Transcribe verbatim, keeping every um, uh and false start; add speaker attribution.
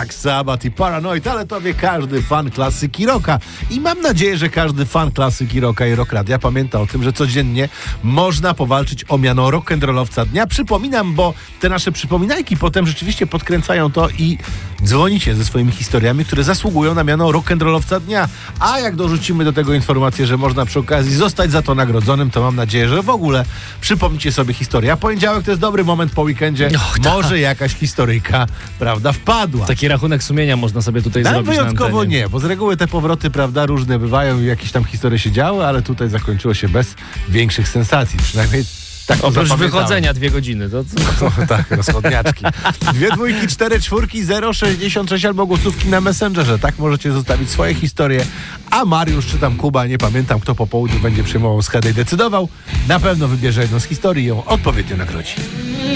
Speaker 1: Black Sabbath i Paranoid, ale to wie każdy fan klasyki rocka. I mam nadzieję, że każdy fan klasyki rocka i rockradia pamięta o tym, że codziennie można powalczyć o miano rock'n'rollowca dnia. Przypominam, bo te nasze przypominajki potem rzeczywiście podkręcają to i dzwonicie ze swoimi historiami, które zasługują na miano rock'n'rollowca dnia. A jak dorzucimy do tego informację, że można przy okazji zostać za to nagrodzonym, to mam nadzieję, że w ogóle przypomnicie sobie historię. A poniedziałek to jest dobry moment po weekendzie.
Speaker 2: Och,
Speaker 1: Może jakaś historyjka, prawda, wpadła.
Speaker 2: Taki rachunek sumienia można sobie tutaj
Speaker 1: Tam
Speaker 2: zrobić
Speaker 1: wyjątkowo
Speaker 2: na
Speaker 1: nie, bo z reguły te powroty, prawda, różne bywają i jakieś tam historie się działy, ale tutaj zakończyło się bez większych sensacji. Przynajmniej tak to
Speaker 2: Oprócz
Speaker 1: zapamiętałem.
Speaker 2: wychodzenia dwie godziny. To, to...
Speaker 1: O, tak, rozchodniaczki. Dwie dwójki, cztery czwórki, zero sześćdziesiąt sześć albo głosówki na Messengerze. Tak możecie zostawić swoje historie. A Mariusz czy tam Kuba, nie pamiętam kto po południu będzie przyjmował schedę i decydował. Na pewno wybierze jedną z historii i ją odpowiednio nagrodzi.